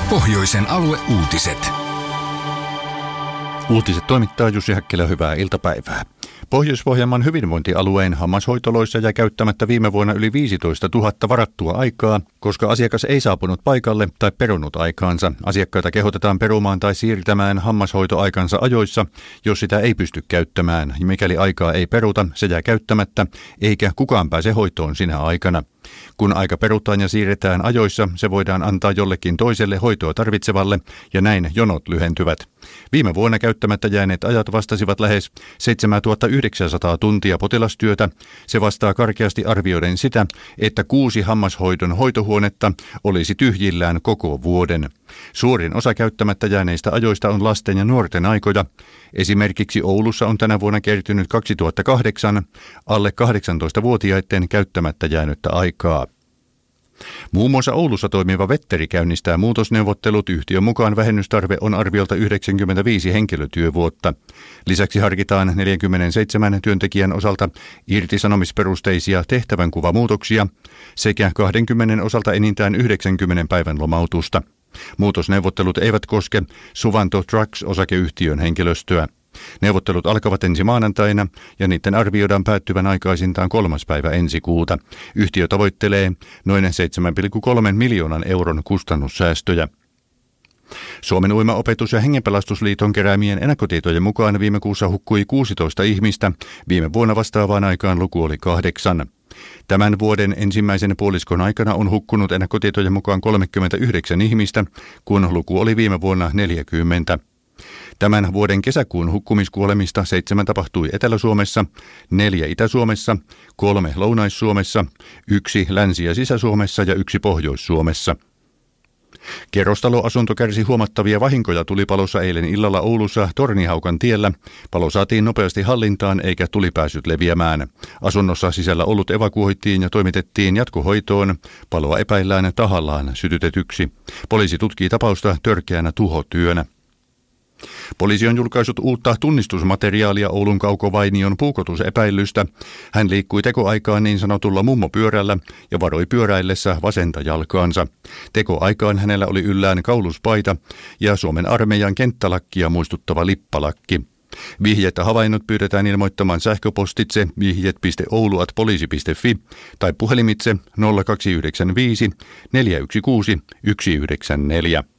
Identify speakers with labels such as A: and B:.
A: Pohjoisen alueuutiset.
B: Uutiset toimittaa Jussi Häkkilä, hyvää iltapäivää. Pohjois-Pohjanmaan hyvinvointialueen hammashoitoloissa jäi käyttämättä viime vuonna yli 15 000 varattua aikaa, koska asiakas ei saapunut paikalle tai perunut aikaansa. Asiakkaita kehotetaan perumaan tai siirtämään hammashoitoaikansa ajoissa, jos sitä ei pysty käyttämään. Mikäli aikaa ei peruta, se jää käyttämättä, eikä kukaan pääse hoitoon sinä aikana. Kun aika perutaan ja siirretään ajoissa, se voidaan antaa jollekin toiselle hoitoa tarvitsevalle, ja näin jonot lyhentyvät. Viime vuonna käyttämättä jääneet ajat vastasivat lähes 7900 tuntia potilastyötä. Se vastaa karkeasti arvioiden sitä, että 6 hammashoidon hoitohuonetta olisi tyhjillään koko vuoden. Suurin osa käyttämättä jääneistä ajoista on lasten ja nuorten aikoja. Esimerkiksi Oulussa on tänä vuonna kertynyt 2008 alle 18-vuotiaiden käyttämättä jäänyttä aikaa. Muun muassa Oulussa toimiva Vetteri käynnistää muutosneuvottelut. Yhtiön mukaan vähennystarve on arviolta 95 henkilötyövuotta. Lisäksi harkitaan 47 työntekijän osalta irtisanomisperusteisia tehtävänkuvamuutoksia sekä 20 osalta enintään 90 päivän lomautusta. Muutosneuvottelut eivät koske Suvanto Trucks-osakeyhtiön henkilöstöä. Neuvottelut alkavat ensi maanantaina ja niiden arvioidaan päättyvän aikaisintaan 3. päivä ensi kuuta. Yhtiö tavoittelee noin 7,3 miljoonan euron kustannussäästöjä. Suomen uimaopetus- ja hengenpelastusliiton keräämien ennakkotietojen mukaan viime kuussa hukkui 16 ihmistä. Viime vuonna vastaavaan aikaan luku oli 8. Tämän vuoden ensimmäisen puoliskon aikana on hukkunut ennakkotietojen mukaan 39 ihmistä, kun luku oli viime vuonna 40. Tämän vuoden kesäkuun hukkumiskuolemista 7 tapahtui Etelä-Suomessa, 4 Itä-Suomessa, 3 Lounais-Suomessa, 1 Länsi- ja Sisä-Suomessa ja 1 Pohjois-Suomessa. Kerrostaloasunto kärsi huomattavia vahinkoja tulipalossa eilen illalla Oulussa Tornihaukan tiellä. Palo saatiin nopeasti hallintaan eikä tuli päässyt leviämään. Asunnossa sisällä ollut evakuoitiin ja toimitettiin jatkohoitoon. Paloa epäillään tahallaan sytytetyksi. Poliisi tutkii tapausta törkeänä tuhotyönä. Poliisi on julkaissut uutta tunnistusmateriaalia Oulun Kaukovainion puukotusepäillystä. Hän liikkui tekoaikaan niin sanotulla mummopyörällä ja varoi pyöräillessä vasenta jalkaansa. Tekoaikaan hänellä oli yllään kauluspaita ja Suomen armeijan kenttälakkia muistuttava lippalakki. Vihjeet ja havainnot pyydetään ilmoittamaan sähköpostitse vihjet.oulu@poliisi.fi tai puhelimitse 0295 416 194.